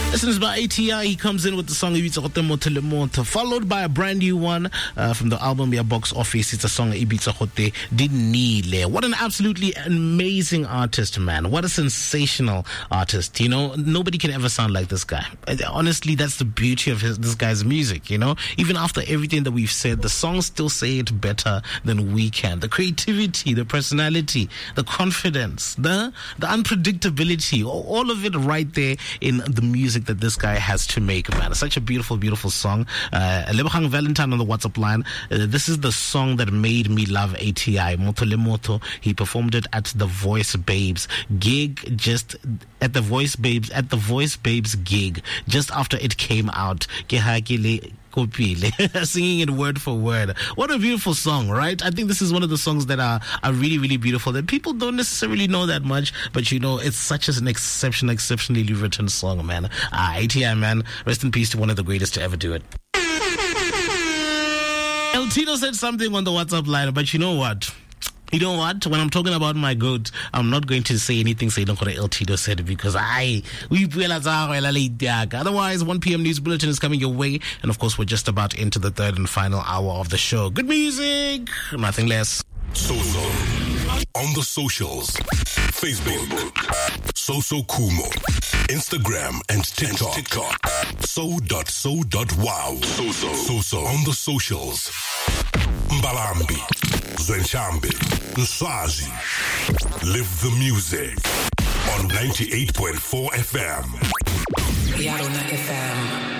This is by ATI. He comes in with the song Ibitsa Khote Motho le Motho, followed by a brand new one from the album Ya Box Office. It's a song Ibitsa Khote Dinile. What an absolutely amazing artist, man. What a sensational artist. You know, nobody can ever sound like this guy. Honestly, that's the beauty of this guy's music, you know. Even after everything that we've said, the songs still say it better than we can. The creativity, the personality, the confidence, the unpredictability, all of it right there in the music that this guy has to make, man. Such a beautiful, beautiful song. Lebogang Valentine on the WhatsApp line. This is the song that made me love ATI, Motho le Motho. He performed it at the Voice Babes gig, just at the Voice Babes gig, just after it came out. Singing it word for word. What a beautiful song, right? I think this is one of the songs that are really, really beautiful that people don't necessarily know that much, but you know, it's such an exceptionally written song, man. ATI, man, rest in peace to one of the greatest to ever do it. El Tito said something on the WhatsApp line, but you know what? You know what? When I'm talking about my goat, I'm not going to say anything saying what El Tito said, because otherwise 1 p.m. news bulletin is coming your way, and of course we're just about into the third and final hour of the show. Good music, nothing less. Soso on the socials: Facebook, Soso Kumo, Instagram and TikTok. So.so.wow. Soso on the socials. Mbalambi, Zenshambi, Nsazi. Live the music on 98.4 FM. Yaronak FM.